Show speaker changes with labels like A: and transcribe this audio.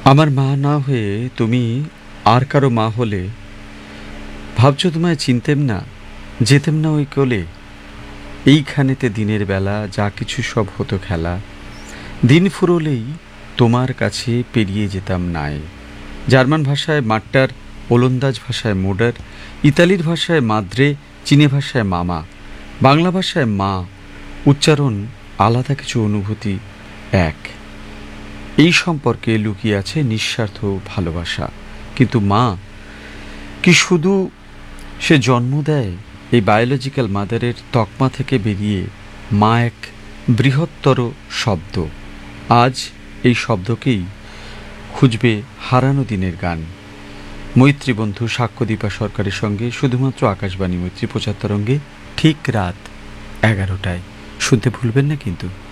A: আমার মা না হয়ে তুমি আর কারো মা হলে ভাবছো তোমায় চিনতেম না, যেতেম না ওই কোলে। এইখানেতে দিনের বেলা যা কিছু সব হতো খেলা, দিন ফুরোলেই তোমার কাছে পেরিয়ে যেতাম নাই। জার্মান ভাষায় মাট্টার, ওলন্দাজ ভাষায় মোডার, ইতালির ভাষায় মাদ্রে, চীনে ভাষায় মামা, বাংলা ভাষায় মা। উচ্চারণ আলাদা, কিছু অনুভূতি এক। এই সম্পর্কে লুকিয়ে আছে নিঃস্বার্থ ভালোবাসা। কিন্তু মা কি শুধু সে জন্ম দেয়? এই বায়োলজিক্যাল মাদারের তকমা থেকে বেরিয়ে মা এক বৃহত্তর শব্দ। আজ এই শব্দকেই খুঁজবে হারানো দিনের গান। মৈত্রী বন্ধু সাক্ষ্যদীপা সরকারের সঙ্গে শুধুমাত্র আকাশবাণী মৈত্রী ৭৫ অঙ্গে ঠিক রাত ১১টায়। শুনতে ভুলবেন না কিন্তু।